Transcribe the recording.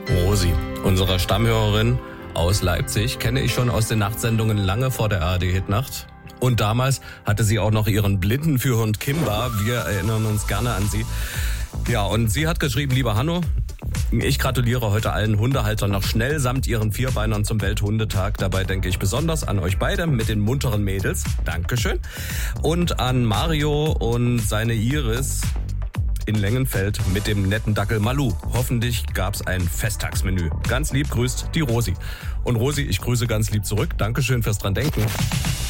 Rosi, unsere Stammhörerin aus Leipzig, kenne ich schon aus den Nachtsendungen lange vor der ARD-Hitnacht. Und damals hatte sie auch noch ihren Blindenführhund Kimba. Wir erinnern uns gerne an sie. Ja, und sie hat geschrieben, lieber Hanno, ich gratuliere heute allen Hundehaltern noch schnell samt ihren Vierbeinern zum Welthundetag. Dabei denke ich besonders an euch beide mit den munteren Mädels. Dankeschön. Und an Mario und seine Iris in Lengenfeld mit dem netten Dackel Malu. Hoffentlich gab's ein Festtagsmenü. Ganz lieb grüßt die Rosi. Und Rosi, ich grüße ganz lieb zurück. Dankeschön fürs dran denken.